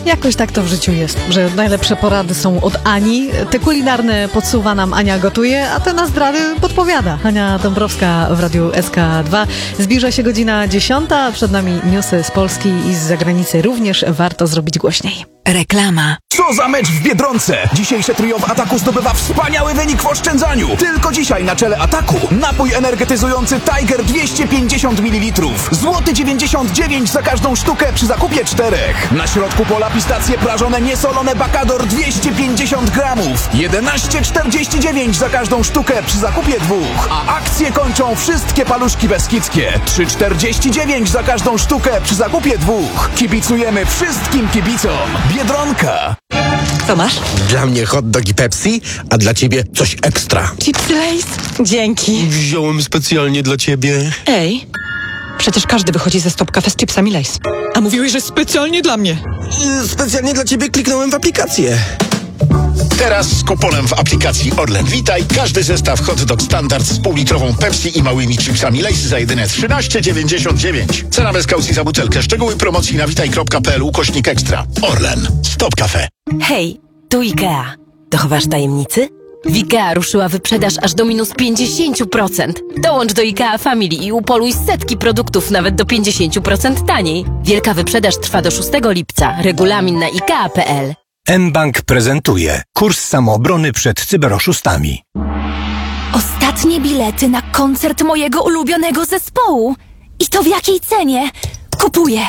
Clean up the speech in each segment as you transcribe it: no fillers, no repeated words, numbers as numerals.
Jakoś tak to w życiu jest, że najlepsze porady są od Ani. Te kulinarne podsuwa nam Ania gotuje, a te na zdrady podpowiada. Ania Dąbrowska w Radiu SK2. Zbliża się godzina 10, przed nami newsy z Polski i z zagranicy. Również warto zrobić głośniej. Reklama. Co za mecz w Biedronce! Dzisiejsze trio w ataku zdobywa wspaniały wynik w oszczędzaniu. Tylko dzisiaj na czele ataku napój energetyzujący Tiger 250 ml. Złoty 99 za każdą sztukę przy zakupie 4. Na środku pola pistacje prażone niesolone Bacador 250 gramów. 11,49 za każdą sztukę przy zakupie 2. A akcje kończą wszystkie paluszki beskidzkie. 3,49 za każdą sztukę przy zakupie 2. Kibicujemy wszystkim kibicom. Biedronka. Co masz? Dla mnie hot dog i Pepsi, a dla ciebie coś ekstra. Chipsy Lay's? Dzięki. Wziąłem specjalnie dla ciebie. Ej, przecież każdy wychodzi ze Stop Cafe z chipsami Lay's. A mówiłeś, że specjalnie dla mnie. Specjalnie dla ciebie kliknąłem w aplikację. Teraz z kuponem w aplikacji Orlen Witaj każdy zestaw hot dog standard z półlitrową Pepsi i małymi chipsami Lay's za jedyne 13,99. Cena bez kaucji za butelkę. Szczegóły promocji na witaj.pl/ekstra. Orlen. Stop Cafe. Hej, tu IKEA. Dochowasz tajemnicy? W IKEA ruszyła wyprzedaż aż do minus 50%. Dołącz do IKEA Family i upoluj setki produktów nawet do 50% taniej. Wielka wyprzedaż trwa do 6 lipca. Regulamin na IKEA.pl. mBank prezentuje kurs samoobrony przed cyberoszustami. Ostatnie bilety na koncert mojego ulubionego zespołu. I to w jakiej cenie? Kupuję.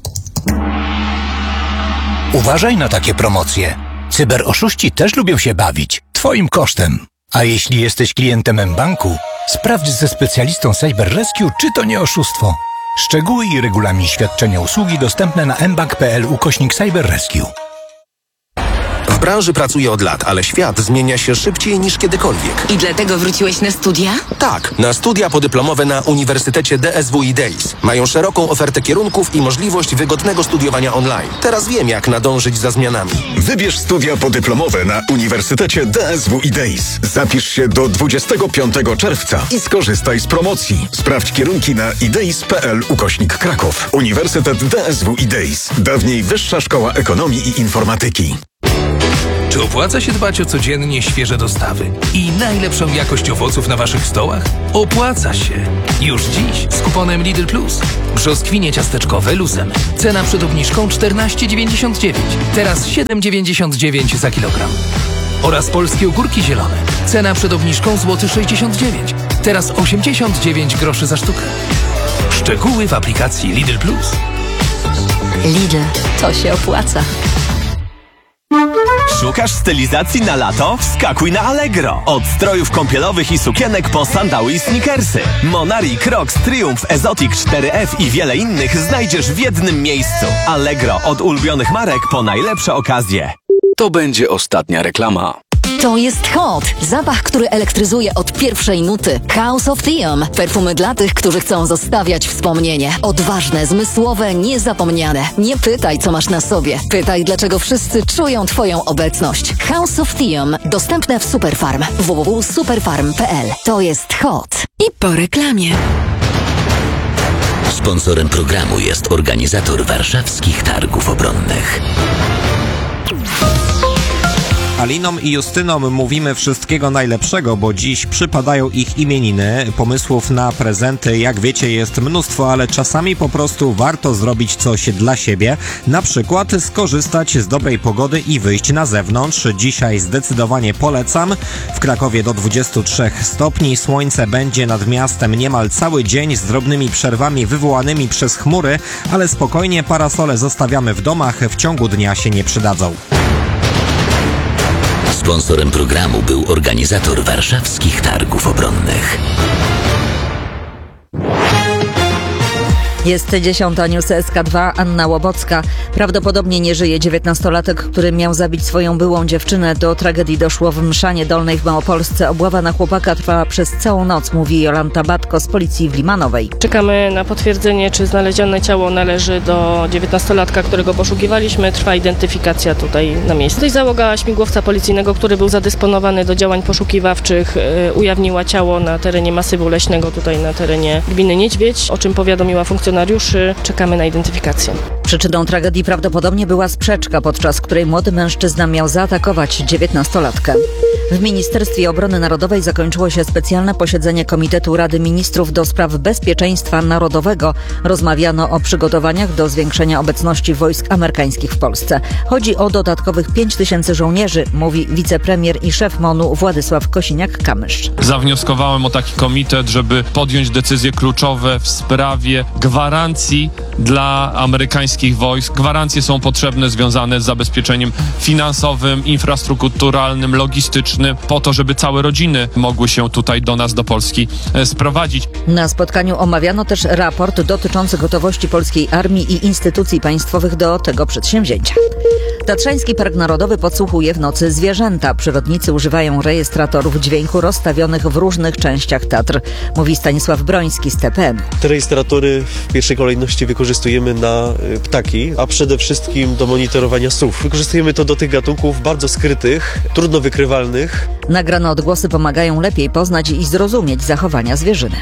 Uważaj na takie promocje. Cyberoszuści też lubią się bawić. Twoim kosztem. A jeśli jesteś klientem mBanku, sprawdź ze specjalistą Cyber Rescue, czy to nie oszustwo. Szczegóły i regulamin świadczenia usługi dostępne na mbank.pl/Cyber Rescue. W branży pracuję od lat, ale świat zmienia się szybciej niż kiedykolwiek. I dlatego wróciłeś na studia? Tak, na studia podyplomowe na Uniwersytecie DSW i DEIS. Mają szeroką ofertę kierunków i możliwość wygodnego studiowania online. Teraz wiem, jak nadążyć za zmianami. Wybierz studia podyplomowe na Uniwersytecie DSW i DEIS. Zapisz się do 25 czerwca i skorzystaj z promocji. Sprawdź kierunki na ideis.pl/Kraków. Uniwersytet DSW i DEIS. Dawniej Wyższa Szkoła Ekonomii i Informatyki. Czy opłaca się dbać o codziennie świeże dostawy i najlepszą jakość owoców na waszych stołach? Opłaca się! Już dziś z kuponem Lidl Plus. Brzoskwinie ciasteczkowe Lusem. Cena przed obniżką 14,99. Teraz 7,99 za kilogram. Oraz polskie ogórki zielone. Cena przed obniżką złoty 69. Teraz 89 groszy za sztukę. Szczegóły w aplikacji Lidl Plus. Lidl, to się opłaca. Szukasz stylizacji na lato? Wskakuj na Allegro. Od strojów kąpielowych i sukienek po sandały i sneakersy. Monari, Crocs, Triumph, Exotic 4F i wiele innych znajdziesz w jednym miejscu. Allegro. Od ulubionych marek po najlepsze okazje. To będzie ostatnia reklama. To jest Hot. Zapach, który elektryzuje od pierwszej nuty. House of Theum. Perfumy dla tych, którzy chcą zostawiać wspomnienie. Odważne, zmysłowe, niezapomniane. Nie pytaj, co masz na sobie. Pytaj, dlaczego wszyscy czują Twoją obecność. House of Theum. Dostępne w Superfarm. www.superfarm.pl. To jest Hot. I po reklamie. Sponsorem programu jest organizator warszawskich targów obronnych. Alinom i Justynom mówimy wszystkiego najlepszego, bo dziś przypadają ich imieniny. Pomysłów na prezenty, jak wiecie, jest mnóstwo, ale czasami po prostu warto zrobić coś dla siebie. Na przykład skorzystać z dobrej pogody i wyjść na zewnątrz. Dzisiaj zdecydowanie polecam. W Krakowie do 23 stopni. Słońce będzie nad miastem niemal cały dzień z drobnymi przerwami wywołanymi przez chmury, ale spokojnie, parasole zostawiamy w domach, w ciągu dnia się nie przydadzą. Sponsorem programu był organizator warszawskich targów obronnych. Jest 10. News SK2, Anna Łobocka. Prawdopodobnie nie żyje 19-latek, który miał zabić swoją byłą dziewczynę. Do tragedii doszło w Mszanie Dolnej w Małopolsce. Obława na chłopaka trwała przez całą noc, mówi Jolanta Batko z policji w Limanowej. Czekamy na potwierdzenie, czy znalezione ciało należy do 19-latka, którego poszukiwaliśmy. Trwa identyfikacja tutaj na miejscu. Tutaj załoga śmigłowca policyjnego, który był zadysponowany do działań poszukiwawczych, ujawniła ciało na terenie masywu leśnego, tutaj na terenie gminy Niedźwiedź, o czym powiadomiła funkcjonariusz funkcjonariuszy. Czekamy na identyfikację. Przyczyną tragedii prawdopodobnie była sprzeczka, podczas której młody mężczyzna miał zaatakować 19-latkę. W Ministerstwie Obrony Narodowej zakończyło się specjalne posiedzenie Komitetu Rady Ministrów do spraw bezpieczeństwa narodowego. Rozmawiano o przygotowaniach do zwiększenia obecności wojsk amerykańskich w Polsce. Chodzi o dodatkowych 5000 żołnierzy, mówi wicepremier i szef MON-u Władysław Kosiniak-Kamysz. Zawnioskowałem o taki komitet, żeby podjąć decyzje kluczowe w sprawie gwarancji dla amerykańskich wojsk. Gwarancje są potrzebne, związane z zabezpieczeniem finansowym, infrastrukturalnym, logistycznym, po to, żeby całe rodziny mogły się tutaj do nas, do Polski sprowadzić. Na spotkaniu omawiano też raport dotyczący gotowości polskiej armii i instytucji państwowych do tego przedsięwzięcia. Tatrzański Park Narodowy podsłuchuje w nocy zwierzęta. Przyrodnicy używają rejestratorów dźwięku rozstawionych w różnych częściach Tatr, mówi Stanisław Broński z TPN. Te rejestratory w pierwszej kolejności wykorzystujemy na ptaki, a przede wszystkim do monitorowania słów. Wykorzystujemy to do tych gatunków bardzo skrytych, trudno wykrywalnych. Nagrane odgłosy pomagają lepiej poznać i zrozumieć zachowania zwierzyny.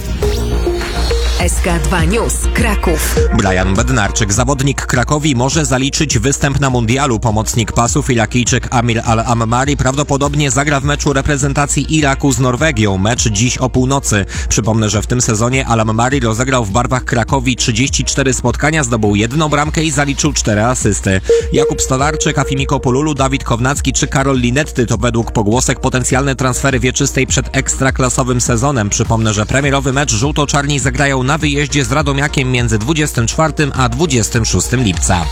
SK2 News, Kraków. Brian Bednarczyk, zawodnik Krakowi, może zaliczyć występ na mundialu. Pomocnik pasów Irakijczyk Amir Al-Ammari prawdopodobnie zagra w meczu reprezentacji Iraku z Norwegią. Mecz dziś o północy. Przypomnę, że w tym sezonie Al-Ammari rozegrał w barwach Krakowi 34 spotkania, zdobył 1 bramkę i zaliczył 4 asysty. Jakub Stolarczyk, Afimiko Polulu, Dawid Kownacki czy Karol Linetty to według pogłosek potencjalne transfery wieczystej przed ekstraklasowym sezonem. Przypomnę, że premierowy mecz żółto-czarni zagrają na wyjeździe z Radomiakiem między 24 a 26 lipca.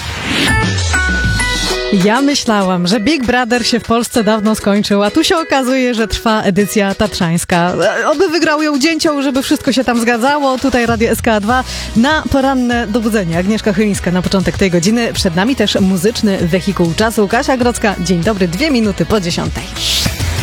Ja myślałam, że Big Brother się w Polsce dawno skończył, a tu się okazuje, że trwa edycja tatrzańska. Oby wygrał ją dzięcioł, żeby wszystko się tam zgadzało. Tutaj Radio SK2 na poranne dobudzenie. Agnieszka Chylińska na początek tej godziny. Przed nami też muzyczny wehikuł czasu. Kasia Grodzka, dzień dobry, 2 minuty po 10.